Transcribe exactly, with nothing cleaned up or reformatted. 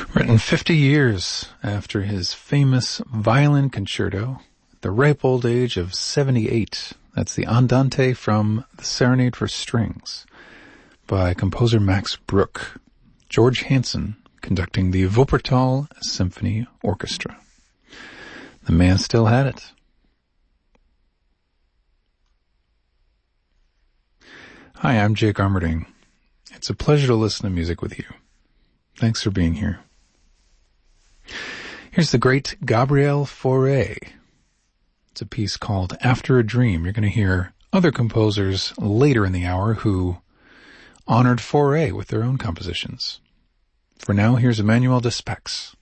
Written fifty years after his famous violin concerto, at the ripe old age of seventy-eight. That's the Andante from the Serenade for Strings by composer Max Bruch. George Hansen conducting the Wuppertal Symphony Orchestra. The man still had it. Hi, I'm Jake Armerding. It's a pleasure to listen to music with you. Thanks for being here. Here's the great Gabriel Fauré. It's a piece called After a Dream. You're going to hear other composers later in the hour who honored Fauré with their own compositions. For now, here's Emmanuel Despex.